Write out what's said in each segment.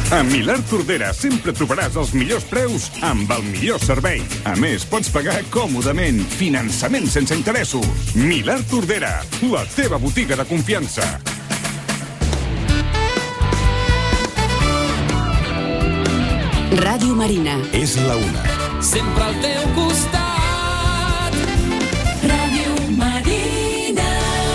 A Milà Tordera sempre trobaràs els millors preus amb el millor servei. A més, pots pagar còmodament. Finançament sense interessos. Milà Tordera, la teva botiga de confiança. Ràdio Marina. És la una. Sempre al teu costat. Ràdio Marina.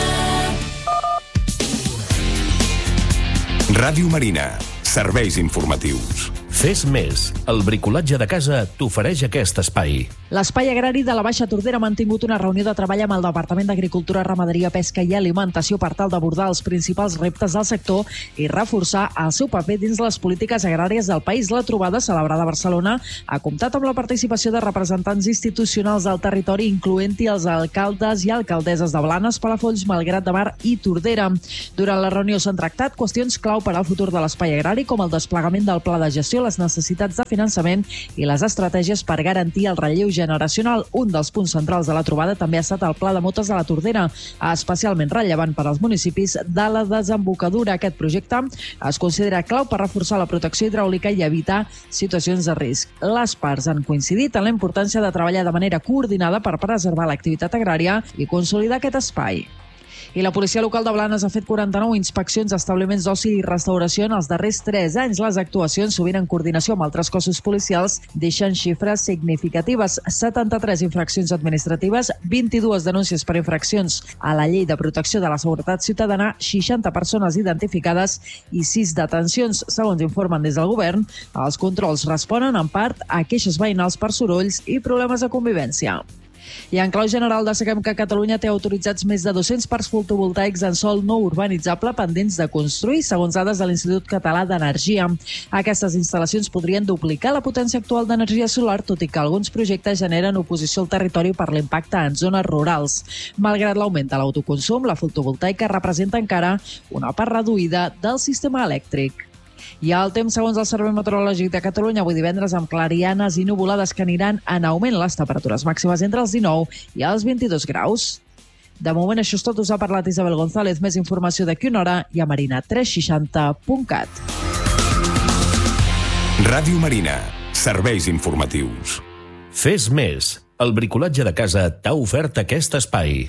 Ràdio Marina. Serveis informatius. Fes més. El bricolatge de casa t'ofereix aquest espai. L'Espai Agrari de la Baixa Tordera ha mantingut una reunió de treball amb el Departament d'Agricultura, Ramaderia, Pesca i Alimentació per tal d'abordar els principals reptes del sector i reforçar el seu paper dins les polítiques agràries del país. La trobada, celebrada a Barcelona, ha comptat amb la participació de representants institucionals del territori, incloent-hi els alcaldes i alcaldesses de Blanes, Palafolls, Malgrat de Mar i Tordera. Durant la reunió s'han tractat qüestions clau per al futur de l'Espai Agrari, com el desplegament del Pla de Gestió, les necessitats de finançament i les estratègies per garantir el relleu generacional. Un dels punts centrals de la trobada també ha estat el Pla de Motes de la Tordera, especialment rellevant per als municipis de la desembocadura. Aquest projecte es considera clau per reforçar la protecció hidràulica i evitar situacions de risc. Les parts han coincidit en la importància de treballar de manera coordinada per preservar l'activitat agrària i consolidar aquest espai. I la policia local de Blanes ha fet 49 inspeccions a establiments d'oci i restauració en els darrers 3 anys. Les actuacions, sovint en coordinació amb altres cossos policials, deixen xifres significatives. 73 infraccions administratives, 22 denúncies per infraccions a la Llei de Protecció de la Seguretat Ciutadana, 60 persones identificades i 6 detencions. Segons informen des del govern, els controls responen en part a queixes veïnals per sorolls i problemes de convivència. I en clau general destaquem que Catalunya té autoritzats més de 200 parcs fotovoltaics en sòl no urbanitzable pendents de construir, segons dades de l'Institut Català d'Energia. Aquestes instal·lacions podrien duplicar la potència actual d'energia solar, tot i que alguns projectes generen oposició al territori per l'impacte en zones rurals. Malgrat l'augment de l'autoconsum, la fotovoltaica representa encara una part reduïda del sistema elèctric. I el temps, segons el Servei Meteorològic de Catalunya, avui divendres amb clarianes i nuvolades que aniran en augment, les temperatures màximes entre els 19 i els 22 graus. De moment això és tot, us ha parlat Isabel González. Més informació d'aquí una hora i a marina360.cat. Ràdio Marina. Serveis informatius. Fes més. El bricolatge de casa t'ha ofert aquest espai.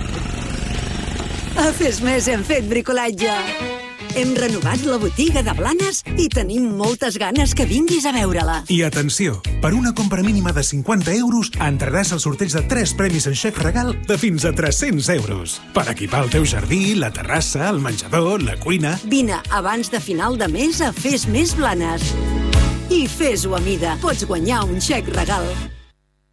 A Fes Més hem fet bricolatge. Hem renovat la botiga de Blanes i tenim moltes ganes que vinguis a veure-la. I atenció, per una compra mínima de 50 euros entraràs al sorteig de 3 premis en xec regal de fins a 300 euros. Per equipar el teu jardí, la terrassa, el menjador, la cuina... Vine abans de final de mes a Fes Més Blanes. I fes-ho a mida. Pots guanyar un xec regal.